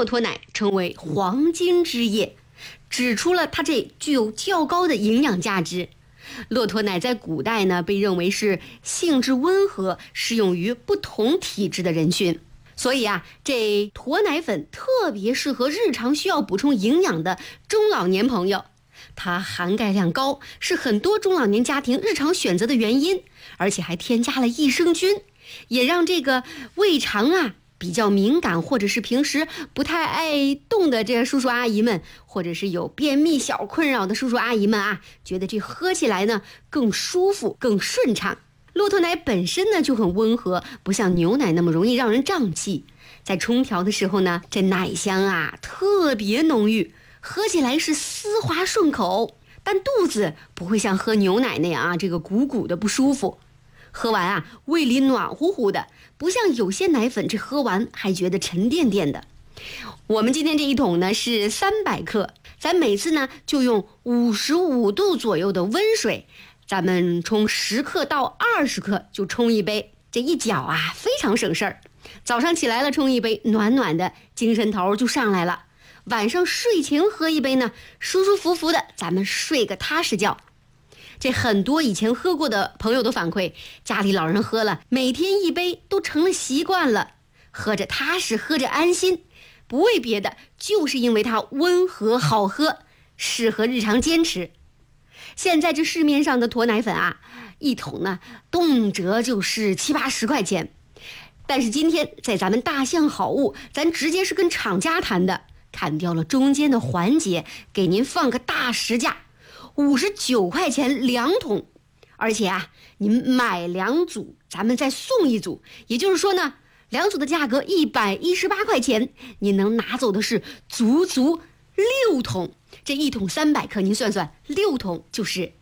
骆驼奶称为黄金之液，指出了它这具有较高的营养价值。骆驼奶在古代呢，被认为是性质温和，适用于不同体质的人群。所以啊，这驼奶粉特别适合日常需要补充营养的中老年朋友。它含钙量高，是很多中老年家庭日常选择的原因，而且还添加了益生菌，也让这个胃肠啊比较敏感，或者是平时不太爱动的这些叔叔阿姨们，或者是有便秘小困扰的叔叔阿姨们啊，觉得这喝起来呢更舒服更顺畅。骆驼奶本身呢就很温和，不像牛奶那么容易让人胀气，在冲调的时候呢，这奶香啊特别浓郁，喝起来是丝滑顺口，但肚子不会像喝牛奶那样啊这个鼓鼓的不舒服。喝完啊胃里暖乎乎的，不像有些奶粉这喝完还觉得沉甸甸的。我们今天这一桶呢是300克，咱每次呢就用55度左右的温水，咱们冲10克到20克就冲一杯，这一搅啊非常省事儿。早上起来了冲一杯，暖暖的，精神头就上来了。晚上睡前喝一杯呢，舒舒服服的，咱们睡个踏实觉。这很多以前喝过的朋友都反馈，家里老人喝了，每天一杯都成了习惯了，喝着踏实，喝着安心，不为别的，就是因为它温和好喝，适合日常坚持。现在这市面上的驼奶粉啊，一桶呢动辄就是70-80块钱，但是今天在咱们大象好物，咱直接是跟厂家谈的，砍掉了中间的环节，给您放个大实价，59块钱2桶，而且啊，您买2组，咱们再送1组，也就是说呢，2组的价格118块钱，您能拿走的是足足6桶。这一桶300克，您算算，6桶就是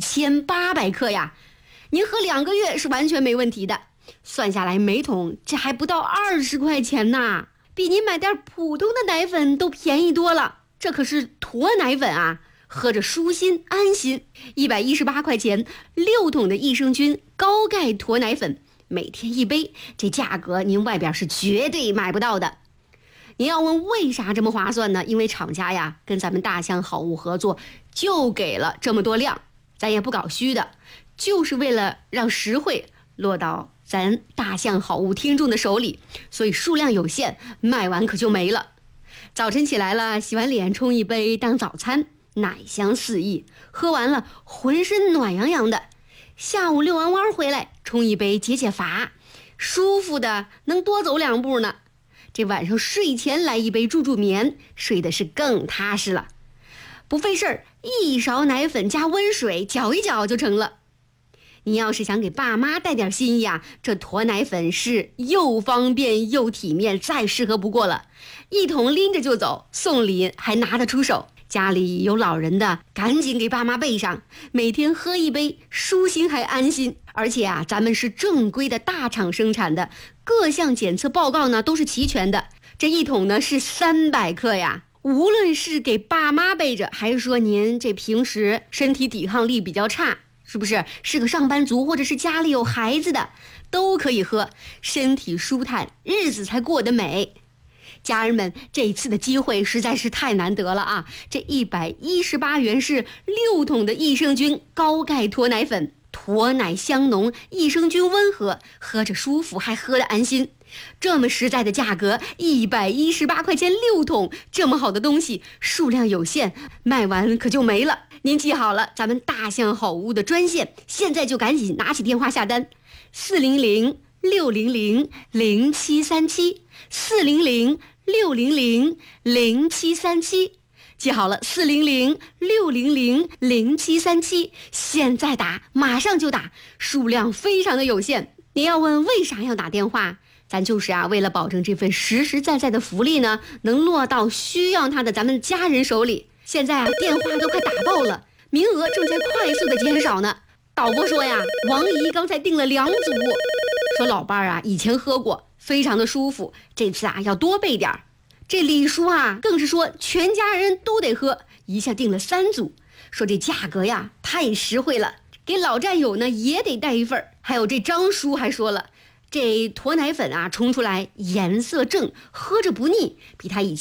1800克呀，您喝2个月是完全没问题的。算下来每桶这还不到20块钱呐，比您买点普通的奶粉都便宜多了。这可是驼奶粉啊，喝着舒心安心。118块钱6桶的益生菌高钙驼奶粉，每天1杯，这价格您外边是绝对买不到的。您要问为啥这么划算呢？因为厂家呀跟咱们大象好物合作，就给了这么多量，咱也不搞虚的，就是为了让实惠落到咱大象好物听众的手里，所以数量有限，卖完可就没了。早晨起来了，洗完脸冲一杯当早餐，奶香四溢，喝完了浑身暖洋洋的。下午遛完弯回来冲一杯解解乏，舒服的能多走2步呢。这晚上睡前来一杯助助眠，睡的是更踏实了。不费事儿，一勺奶粉加温水搅一搅就成了。你要是想给爸妈带点心意啊，这驼奶粉是又方便又体面，再适合不过了。一桶拎着就走，送礼还拿得出手。家里有老人的，赶紧给爸妈备上，每天喝一杯，舒心还安心。而且啊，咱们是正规的大厂生产的，各项检测报告呢都是齐全的。这一桶呢是300克呀，无论是给爸妈备着，还是说您这平时身体抵抗力比较差，是不是个上班族，或者是家里有孩子的，都可以喝，身体舒坦，日子才过得美。家人们，这一次的机会实在是太难得了啊！这118元是6桶的益生菌高钙驼奶粉，驼奶香浓，益生菌温和，喝着舒服还喝得安心。这么实在的价格，118块钱6桶，这么好的东西数量有限，卖完可就没了。您记好了，咱们大象好物的专线，现在就赶紧拿起电话下单，400-600-0737，400-600-0737，记好了，400-600-0737，现在打，马上就打，数量非常的有限。您要问为啥要打电话，咱就是啊，为了保证这份实实在在的福利呢，能落到需要它的咱们家人手里。现在啊，电话都快打爆了，名额正在快速的减少呢。导播说呀，王姨刚才订了2组，说老伴儿啊以前喝过，非常的舒服，这次啊要多备点儿。这李叔啊更是说全家人都得喝，一下订了3组，说这价格呀太实惠了，给老战友呢也得带一份。还有这张叔还说了，这驼奶粉啊冲出来颜色正，喝着不腻，比他以前